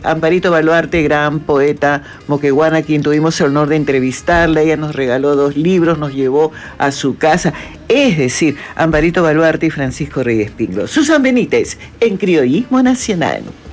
Amparito Baluarte, gran poeta moqueguana, a quien tuvimos el honor de entrevistarla. Ella nos regaló 2 libros, nos llevó a su casa. Es decir, Amparito Baluarte y Francisco Reyes Pinglo. Susan Benítez, en Criollismo Nacional.